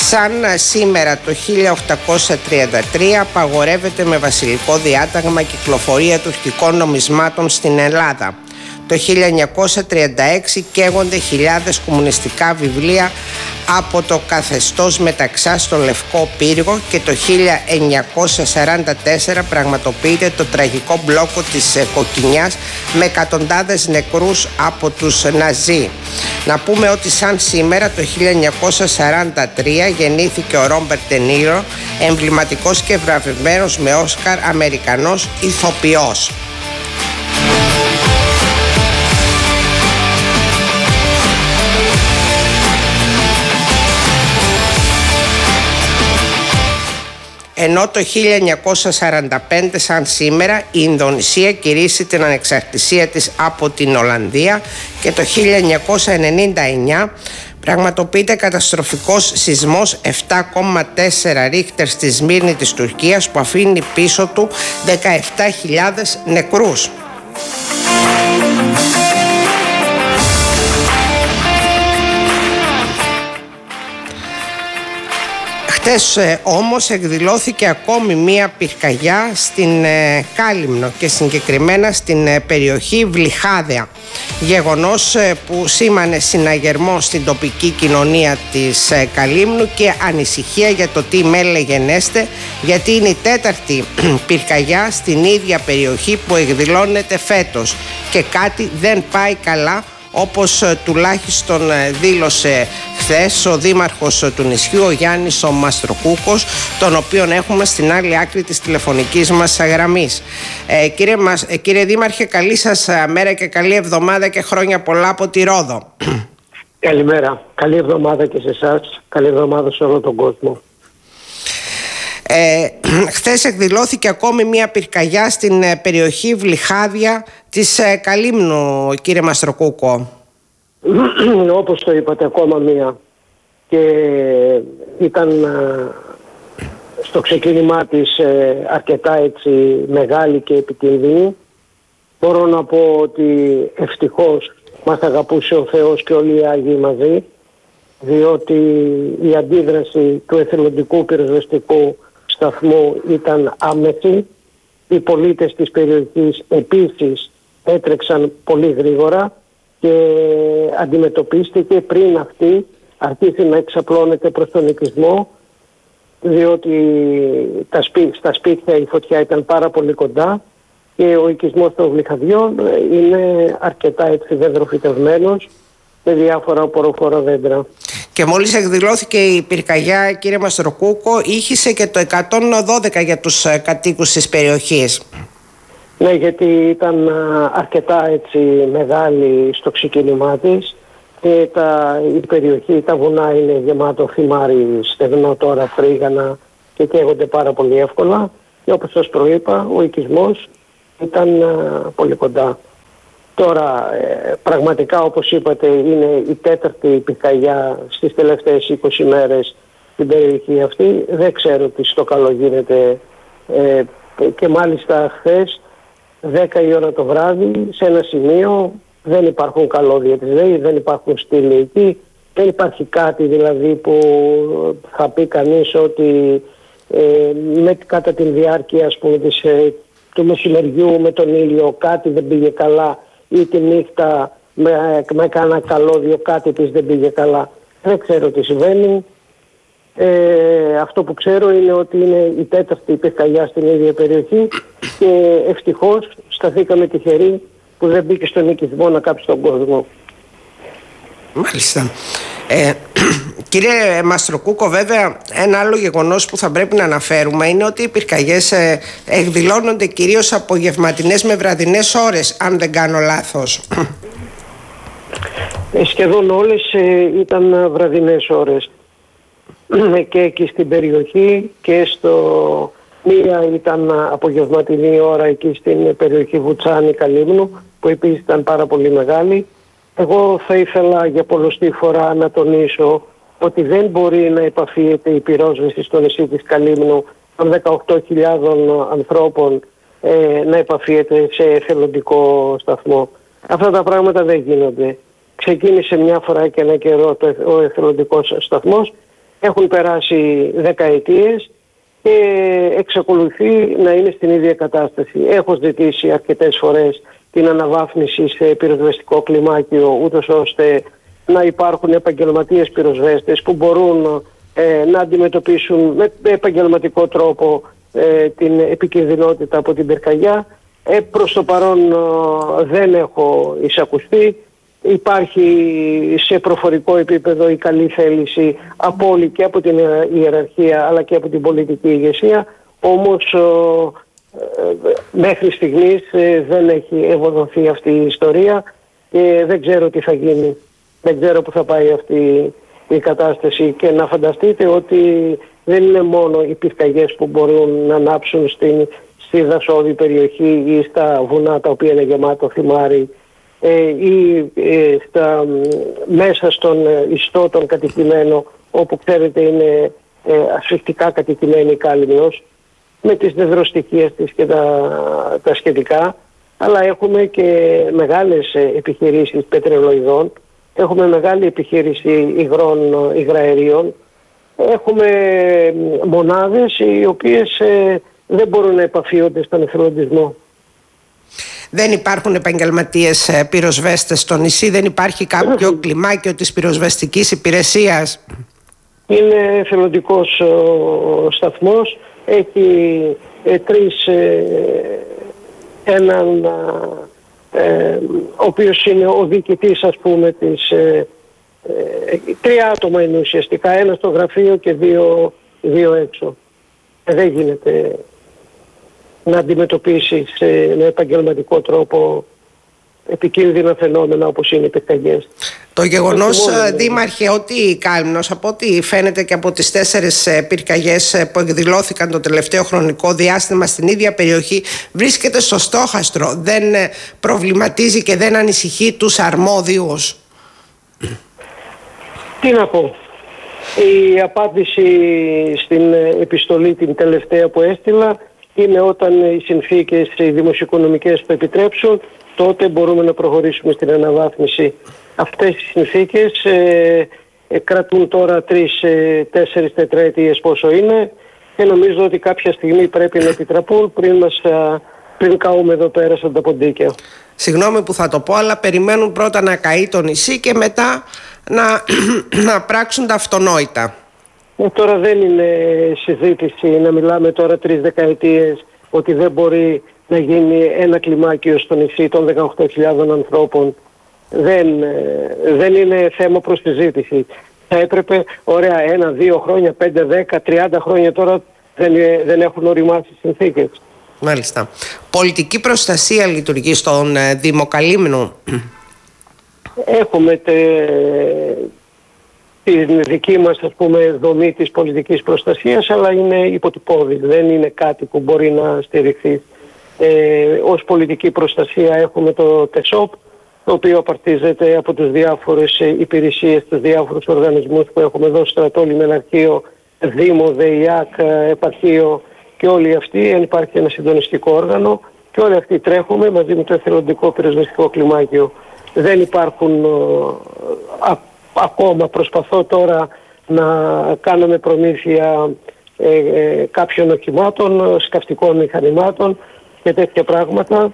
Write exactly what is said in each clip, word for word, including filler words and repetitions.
Σαν σήμερα το χίλια οκτακόσια τριάντα τρία απαγορεύεται με βασιλικό διάταγμα κυκλοφορία τουρκικών νομισμάτων στην Ελλάδα. Το χίλια εννιακόσια τριάντα έξι καίγονται χιλιάδες κομμουνιστικά βιβλία από το καθεστώς Μεταξά στο Λευκό Πύργο και το χίλια εννιακόσια σαράντα τέσσερα πραγματοποιείται το τραγικό μπλόκο της Κοκκινιάς με εκατοντάδες νεκρούς από τους Ναζί. Να πούμε ότι σαν σήμερα το χίλια εννιακόσια σαράντα τρία γεννήθηκε ο Ρόμπερτ Ντε Νίρο, εμβληματικός και βραβευμένος με Όσκαρ Αμερικανός ηθοποιός. Ενώ το χίλια εννιακόσια σαράντα πέντε σαν σήμερα η Ινδονησία κηρύσσει την ανεξαρτησία της από την Ολλανδία και το χίλια εννιακόσια ενενήντα εννιά πραγματοποιείται καταστροφικός σεισμός επτά κόμμα τέσσερα ρίχτερ στη Σμύρνη της Τουρκίας που αφήνει πίσω του δεκαεπτά χιλιάδες νεκρούς. Χτες ε, όμως εκδηλώθηκε ακόμη μία πυρκαγιά στην ε, Κάλυμνο και συγκεκριμένα στην ε, περιοχή Βλυχάδια. Γεγονός ε, που σήμανε συναγερμό στην τοπική κοινωνία της ε, Καλύμνου και ανησυχία για το τι μέλεγενέστε, γιατί είναι η τέταρτη πυρκαγιά στην ίδια περιοχή που εκδηλώνεται φέτος και κάτι δεν πάει καλά, όπως τουλάχιστον δήλωσε χθες ο δήμαρχος του νησιού, ο Γιάννης ο Μαστροκούκος, τον οποίον έχουμε στην άλλη άκρη της τηλεφωνικής μας γραμμής. Ε, κύριε, Μας, ε, κύριε Δήμαρχε, καλή σας μέρα και καλή εβδομάδα και χρόνια πολλά από τη Ρόδο. Καλημέρα. Καλή εβδομάδα και σε εσάς. Καλή εβδομάδα σε όλο τον κόσμο. Ε, χθες εκδηλώθηκε ακόμη μια πυρκαγιά στην ε, περιοχή Βλυχάδια της ε, Καλύμνου, κύριε Μαστροκούκο. Όπως το είπατε, ακόμα μία. Και ήταν ε, στο ξεκίνημά της ε, αρκετά έτσι μεγάλη και επικίνδυνη. Μπορώ να πω ότι ευτυχώς μας αγαπούσε ο Θεός και όλοι οι Άγιοι μαζί, διότι η αντίδραση του εθελοντικού πυροσβεστικού σταθμού ήταν άμεση. Οι πολίτες της περιοχής επίσης έτρεξαν πολύ γρήγορα και αντιμετωπίστηκε πριν αυτή αρχίσει να εξαπλώνεται προς τον οικισμό, διότι τα σπί, στα σπίτια η φωτιά ήταν πάρα πολύ κοντά και ο οικισμός των Βλυχαδιών είναι αρκετά έτσι δεντροφυτευμένος με διάφορα απορροφόρα δέντρα. Και μόλις εκδηλώθηκε η πυρκαγιά, κύριε Μαστροκούκο, ήχησε και το εκατόν δώδεκα για τους κατοίκους της περιοχής. Ναι, γιατί ήταν αρκετά έτσι μεγάλη στο ξεκίνημά της και τα, η περιοχή, τα βουνά είναι γεμάτο θυμάρι στεγνό τώρα, φρίγανα και καίγονται πάρα πολύ εύκολα και όπως σας προείπα ο οικισμός ήταν α, πολύ κοντά. Τώρα ε, πραγματικά όπως είπατε είναι η τέταρτη πυρκαγιά στις τελευταίες είκοσι μέρες στην περιοχή αυτή. Δεν ξέρω τι στο καλό γίνεται ε, και μάλιστα χθες δέκα η ώρα το βράδυ σε ένα σημείο δεν υπάρχουν καλώδια της ΔΕΗ, δεν υπάρχουν στήλοι εκεί, δεν υπάρχει κάτι δηλαδή που θα πει κανείς ότι ε, με, κατά τη διάρκεια ας πούμε, της, ε, του μεσημεριού με τον ήλιο κάτι δεν πήγε καλά ή τη νύχτα με, με κάνα καλώδιο κάτι της δεν πήγε καλά. Δεν ξέρω τι συμβαίνει. Ε, αυτό που ξέρω είναι ότι είναι η τέταρτη πυρκαγιά στην ίδια περιοχή και ευτυχώς σταθήκαμε τυχεροί που δεν μπήκε στον οικισμό να κάψει τον κόσμο. Μάλιστα. Ε, κύριε Μαστροκούκο, βέβαια ένα άλλο γεγονός που θα πρέπει να αναφέρουμε είναι ότι οι πυρκαγιές ε, εκδηλώνονται κυρίως απογευματινές με βραδινές ώρες, αν δεν κάνω λάθος. Ε, σχεδόν όλες ε, ήταν βραδινές ώρες και εκεί στην περιοχή και στο μία ήταν απογευματινή ώρα εκεί στην περιοχή Βουτσάνη Καλύμνου που επίσης ήταν πάρα πολύ μεγάλη. Εγώ θα ήθελα για πολλοστή φορά να τονίσω ότι δεν μπορεί να επαφίεται η πυρόσβεση στο νησί της Καλύμνου των δεκαοκτώ χιλιάδων ανθρώπων ε, να επαφίεται σε εθελοντικό σταθμό. Αυτά τα πράγματα δεν γίνονται. Ξεκίνησε μια φορά και ένα καιρό το, ο εθελοντικός σταθμός Έχουν περάσει δεκαετίες και εξακολουθεί να είναι στην ίδια κατάσταση. Έχω ζητήσει αρκετές φορές την αναβάθμιση σε πυροσβεστικό κλιμάκιο, ούτως ώστε να υπάρχουν επαγγελματίες πυροσβέστες που μπορούν ε, να αντιμετωπίσουν με επαγγελματικό τρόπο ε, την επικινδυνότητα από την πυρκαγιά. Ε, προς το παρόν ε, δεν έχω εισακουστεί. Υπάρχει σε προφορικό επίπεδο η καλή θέληση από όλη και από την ιεραρχία αλλά και από την πολιτική ηγεσία, όμως ε, μέχρι στιγμής ε, δεν έχει ευοδοθεί αυτή η ιστορία και δεν ξέρω τι θα γίνει, δεν ξέρω που θα πάει αυτή η κατάσταση. Και να φανταστείτε ότι δεν είναι μόνο οι πυρκαγιές που μπορούν να ανάψουν στην, στη δασόδη περιοχή ή στα βουνά τα οποία είναι γεμάτο θυμάρι ή ε, στα, μέσα στον ιστό τον κατοικημένο, όπου ξέρετε είναι ε, ασφυκτικά κατοικημένη η Κάλυμνος με τις νευρостοιχίες της και τα, τα σχετικά, αλλά έχουμε και μεγάλες επιχειρήσεις πετρελοειδών, έχουμε μεγάλη επιχείρηση υγρών υγραερίων, έχουμε μονάδες οι οποίες ε, δεν μπορούν να επαφίονται στον εθελοντισμό. Δεν υπάρχουν επαγγελματίες πυροσβέστες στο νησί, δεν υπάρχει κάποιο κλιμάκιο της πυροσβεστικής υπηρεσίας? Είναι εθελοντικός ο σταθμός, έχει ε, τρεις, ε, έναν ε, ο οποίος είναι ο διοικητής, ας πούμε, της, ε, ε, τρία άτομα είναι ουσιαστικά, ένα στο γραφείο και δύο, δύο έξω. Ε, δεν γίνεται να αντιμετωπίσεις με επαγγελματικό τρόπο επικίνδυνα φαινόμενα όπως είναι οι πυρκαγιές. Το γεγονός, Δήμαρχε, ότι η Κάλυμνος, από ό,τι φαίνεται και από τις τέσσερις πυρκαγιές που εκδηλώθηκαν το τελευταίο χρονικό διάστημα στην ίδια περιοχή, βρίσκεται στο στόχαστρο, δεν προβληματίζει και δεν ανησυχεί τους αρμόδιους? Τι να πω. Η απάντηση στην επιστολή την τελευταία που έστειλα είναι όταν οι συνθήκες οι δημοσιοοικονομικές το επιτρέψουν, τότε μπορούμε να προχωρήσουμε στην αναβάθμιση. Αυτές οι συνθήκες ε, ε, κρατούν τώρα τρεις, ε, τέσσερις τετραετίες πόσο είναι και νομίζω ότι κάποια στιγμή πρέπει να επιτραπούν πριν, μας, α, πριν καούμε εδώ πέρα σαν τα ποντίκια. Συγγνώμη που θα το πω, αλλά περιμένουν πρώτα να καεί το νησί και μετά να, να πράξουν τα αυτονόητα. Ε, τώρα δεν είναι συζήτηση να μιλάμε τώρα τρεις δεκαετίες ότι δεν μπορεί να γίνει ένα κλιμάκιο στο νησί των δεκαοκτώ χιλιάδων ανθρώπων. Δεν, δεν είναι θέμα προς συζήτηση. Θα έπρεπε, ωραία, ένα, δύο χρόνια, πέντε, δέκα, τριάντα χρόνια τώρα δεν, δεν έχουν οριμάσει συνθήκες. Μάλιστα. Πολιτική προστασία λειτουργεί στον Δήμο Καλύμνου? Έχουμε τε, την δική μας, ας πούμε, δομή της πολιτικής προστασίας, αλλά είναι υποτυπώδης, δεν είναι κάτι που μπορεί να στηριχθεί. Ε, ως πολιτική προστασία έχουμε το ΤΕΣΟΠ, το οποίο απαρτίζεται από τις διάφορες υπηρεσίες, τους διάφορους οργανισμούς που έχουμε εδώ, στρατό, λιμεναρχείο, Δήμο, ΔΕΙΑΚ, επαρχείο και όλοι αυτοί. Αν υπάρχει ένα συντονιστικό όργανο και όλοι αυτοί τρέχουμε μαζί με το εθελοντικό πυροσβεστικό κλιμάκιο. Δεν υπάρχουν α, ακόμα, προσπαθώ τώρα να κάνουμε προμήθεια ε, ε, κάποιων οχημάτων, σκαφτικών μηχανημάτων και τέτοια πράγματα.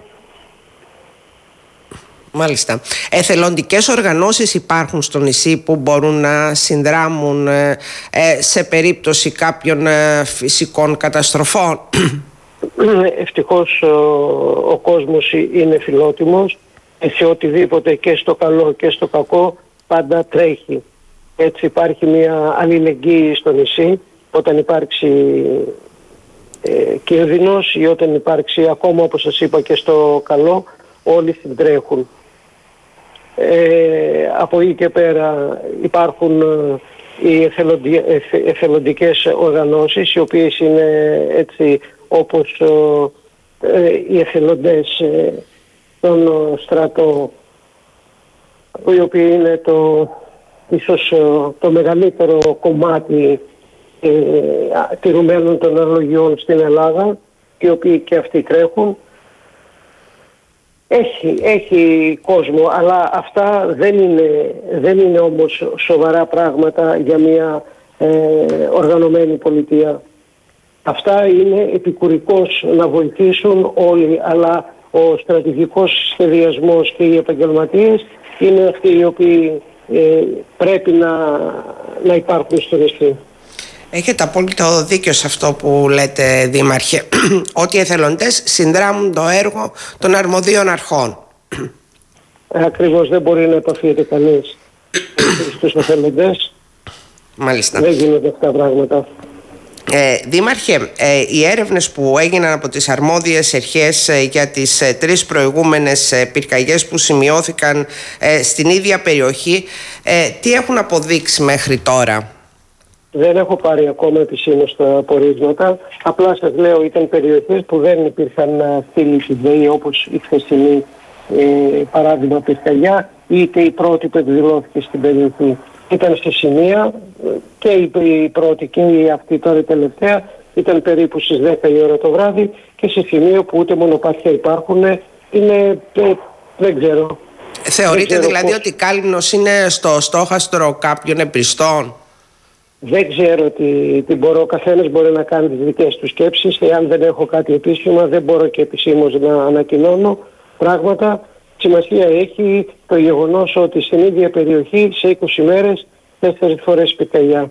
Μάλιστα. Εθελοντικές οργανώσεις υπάρχουν στο νησί που μπορούν να συνδράμουν ε, ε, σε περίπτωση κάποιων ε, φυσικών καταστροφών? Ευτυχώς ο, ο κόσμος είναι φιλότιμος, σε οτιδήποτε, και στο καλό και στο κακό, πάντα τρέχει. Έτσι υπάρχει μια αλληλεγγύη στο νησί όταν υπάρξει ε, κίνδυνος ή όταν υπάρξει, ακόμα όπως σας είπα, και στο καλό, όλοι συντρέχουν. Ε, από εκεί και πέρα υπάρχουν ε, οι εθελοντι, εθ, εθελοντικές οργανώσεις, οι οποίες είναι έτσι όπως ε, ε, οι εθελοντές ε, στον στρατό, οι οποίοι είναι το, ίσως το μεγαλύτερο κομμάτι ε, τηρουμένων των αναλογιών στην Ελλάδα, οι οποίοι και αυτοί τρέχουν. Έχει, έχει κόσμο, αλλά αυτά δεν είναι, δεν είναι όμως σοβαρά πράγματα για μια ε, οργανωμένη πολιτεία. Αυτά είναι επικουρικώς να βοηθήσουν όλοι, αλλά ο στρατηγικός σχεδιασμός και οι επαγγελματίες είναι αυτοί οι οποίοι ε, πρέπει να, να υπάρχουν στο νησί. Έχετε απόλυτο δίκιο σε αυτό που λέτε, Δήμαρχε, ότι οι εθελοντές συνδράμουν το έργο των αρμοδίων αρχών. Ε, ακριβώς, δεν μπορεί να επαφείται κανείς στους εθελοντές. Μάλιστα. Δεν γίνονται αυτά τα πράγματα. Ε, Δήμαρχε, ε, οι έρευνες που έγιναν από τις αρμόδιες αρχές ε, για τις ε, τρεις προηγούμενες ε, πυρκαγιές που σημειώθηκαν ε, στην ίδια περιοχή, ε, τι έχουν αποδείξει μέχρι τώρα? Δεν έχω πάρει ακόμα επισήμως τα απορίσματα. Απλά σας λέω, ήταν περιοχές που δεν υπήρχαν στήλοι στη ΔΕΗ, όπως η χθεσινή ε, παράδειγμα πυρκαγιά, είτε η πρώτη που εκδηλώθηκε στην περιοχή. Ήταν σε σημεία, και η πρώτη και η αυτή τώρα η τελευταία, ήταν περίπου στις δέκα η ώρα το βράδυ, και σε σημείο που ούτε μονοπάτια υπάρχουν, είναι, ε, δεν ξέρω. Θεωρείτε δεν ξέρω δηλαδή πώς. ότι η Κάλυμνος είναι στο στόχαστρο κάποιων εμπριστών? Δεν ξέρω τι, τι μπορώ, ο καθένας μπορεί να κάνει τις δικές του σκέψεις. Εάν δεν έχω κάτι επίσημα, δεν μπορώ και επισήμως να ανακοινώνω πράγματα. Σημασία έχει το γεγονός ότι στην ίδια περιοχή σε είκοσι μέρες τέσσερις φορές πυρκαγιά.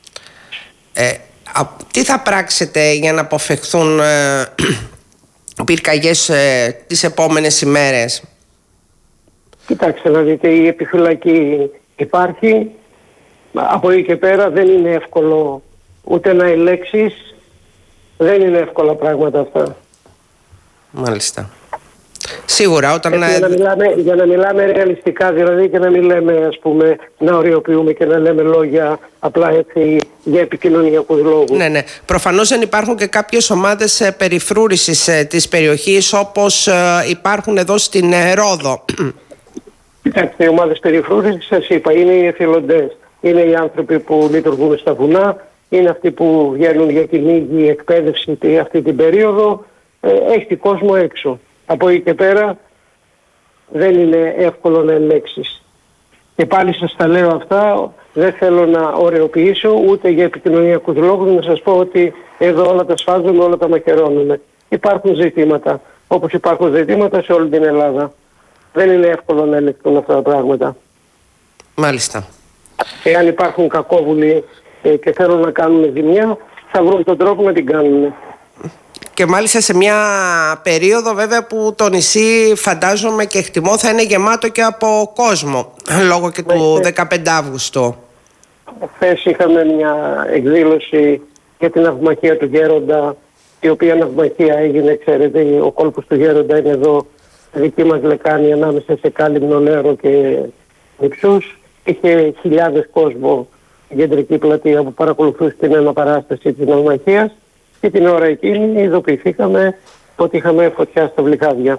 Ε, α, τι θα πράξετε για να αποφευχθούν ε, πυρκαγιές ε, τις επόμενες ημέρες? Κοιτάξτε να δείτε, η επιφυλακή υπάρχει. Από εκεί και πέρα δεν είναι εύκολο ούτε να ελέγξεις. Δεν είναι εύκολα πράγματα αυτά. Μάλιστα. Σίγουρα όταν... Έτσι, για, να μιλάμε, για να μιλάμε ρεαλιστικά δηλαδή, και να μην λέμε, ας πούμε, να οριοποιούμε και να λέμε λόγια απλά έτσι για επικοινωνιακούς λόγους. Ναι, ναι. Προφανώς δεν υπάρχουν και κάποιες ομάδες περιφρούρησης της περιοχής, όπως υπάρχουν εδώ στην Ρόδο. Κοιτάξτε, οι ομάδες περιφρούρησης, σας είπα, είναι οι εθελοντές. Είναι οι άνθρωποι που λειτουργούν στα βουνά, είναι αυτοί που βγαίνουν για κυνήγι, εκπαίδευση αυτή την περίοδο. Ε, έχει κόσμο έξω. Από εκεί και πέρα δεν είναι εύκολο να ελέγξεις. Και πάλι σας τα λέω αυτά, δεν θέλω να ωρεοποιήσω ούτε για επικοινωνιακούς λόγους, να σας πω ότι εδώ όλα τα σφάζουμε, όλα τα μαχαιρώνουμε. Υπάρχουν ζητήματα, όπως υπάρχουν ζητήματα σε όλη την Ελλάδα. Δεν είναι εύκολο να ελεγχθούν αυτά τα πράγματα. Μάλιστα. Εάν υπάρχουν κακόβουλοι ε, και θέλουν να κάνουν ζημιά, θα βρουν τον τρόπο να την κάνουν. Και μάλιστα σε μια περίοδο βέβαια που το νησί, φαντάζομαι και εκτιμώ, θα είναι γεμάτο και από κόσμο, λόγω και του δεκαπέντε Αυγούστου. Χθες είχαμε μια εκδήλωση για την ναυμαχία του Γέροντα, η οποία ναυμαχία έγινε, ξέρετε, ο κόλπος του Γέροντα είναι εδώ, δική μας λεκάνη ανάμεσα σε Κάλυμνο, Λέρο και Νηψούς. Είχε χιλιάδες κόσμο στην κεντρική πλατεία που παρακολουθούσε την αναπαράσταση της ναυμαχίας, και την ώρα εκείνη ειδοποιηθήκαμε ότι είχαμε φωτιά στα Βλυχάδια.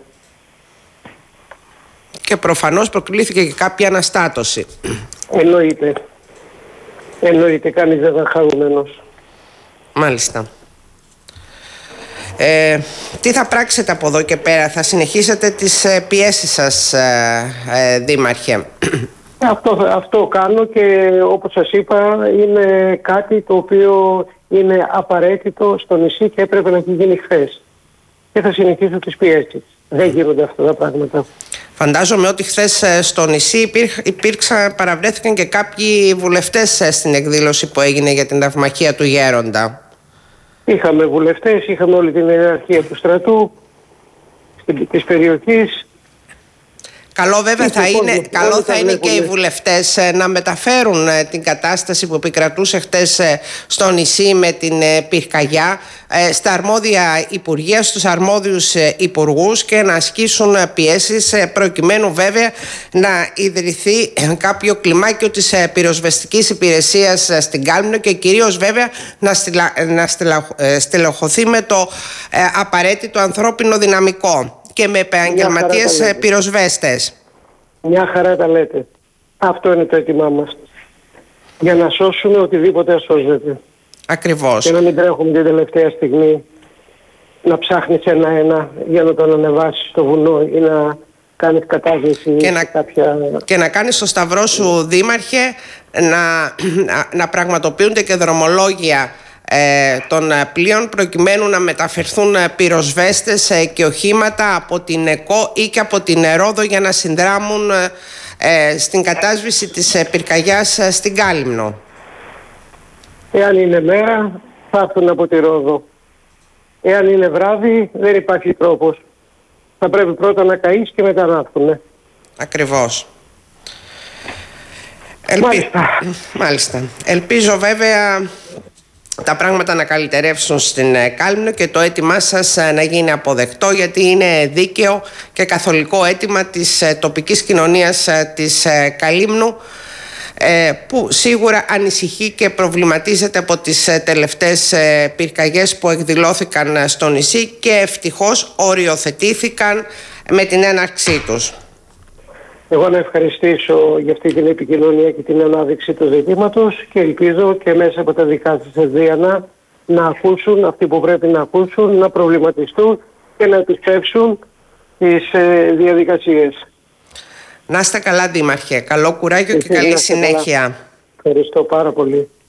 Και προφανώς προκλήθηκε και κάποια αναστάτωση. Εννοείται. Εννοείται, κανείς δεν ήταν χαρούμενος. Μάλιστα. Ε, τι θα πράξετε από εδώ και πέρα? Θα συνεχίσετε τις πιέσεις σας, ε, ε, Δήμαρχε? Αυτό, αυτό κάνω, και όπως σας είπα είναι κάτι το οποίο είναι απαραίτητο στο νησί και έπρεπε να έχει γίνει χθες. Και θα συνεχίσω τις πιέσεις. Δεν γίνονται αυτά τα πράγματα. Φαντάζομαι ότι χθες στο νησί υπήρχ, υπήρξαν, παραβρέθηκαν και κάποιοι βουλευτές στην εκδήλωση που έγινε για την ναυμαχία του Γέροντα. Είχαμε βουλευτές, είχαμε όλη την ιεραρχία του στρατού, της περιοχής. Καλό βέβαια θα είναι, όλοι, καλό όλοι θα είναι και οι βουλευτές να μεταφέρουν την κατάσταση που επικρατούσε χτες στο νησί με την πυρκαγιά στα αρμόδια υπουργεία, στους αρμόδιους υπουργούς, και να ασκήσουν πιέσεις προκειμένου βέβαια να ιδρυθεί κάποιο κλιμάκιο της πυροσβεστικής υπηρεσίας στην Κάλυμνο, και κυρίως βέβαια να, στυλα, να στυλα, στελεχωθεί με το απαραίτητο ανθρώπινο δυναμικό και με επαγγελματίες πυροσβέστες. Μια χαρά τα λέτε. Αυτό είναι το έτοιμά μας. Για να σώσουμε οτιδήποτε ασώζεται. Ακριβώς. Και να μην τρέχουμε την τελευταία στιγμή να ψάχνεις ένα-ένα για να τον ανεβάσεις στο βουνό ή να κάνεις κατάδυση και, να, κάποια... και να κάνεις το σταυρό σου, Δήμαρχε, να, να, να πραγματοποιούνται και δρομολόγια ε, των πλοίων προκειμένου να μεταφερθούν πυροσβέστες ε, και οχήματα από την ΕΚΟ ή και από την Ρόδο για να συνδράμουν ε, στην κατάσβεση της ε, πυρκαγιάς ε, στην Κάλυμνο. Εάν είναι μέρα θα έρθουν από τη Ρόδο. Εάν είναι βράδυ δεν υπάρχει τρόπος. Θα πρέπει πρώτα να καείς και μετά να έρθουν. Ακριβώς. Ελπι... Μάλιστα. Μάλιστα. Ελπίζω βέβαια τα πράγματα να καλυτερεύσουν στην Κάλυμνο και το αίτημά σας να γίνει αποδεκτό, γιατί είναι δίκαιο και καθολικό αίτημα της τοπικής κοινωνίας της Καλύμνου, που σίγουρα ανησυχεί και προβληματίζεται από τις τελευταίες πυρκαγιές που εκδηλώθηκαν στο νησί και ευτυχώς οριοθετήθηκαν με την έναρξή τους. Εγώ να ευχαριστήσω για αυτή την επικοινωνία και την ανάδειξη του ζητήματος και ελπίζω και μέσα από τα δικά σας εδίανα να ακούσουν αυτοί που πρέπει να ακούσουν, να προβληματιστούν και να επιστρέψουν τις ε, διαδικασίες. Να είστε καλά, Δήμαρχε. Καλό κουράγιο και, και καλή συνέχεια. Καλά. Ευχαριστώ πάρα πολύ.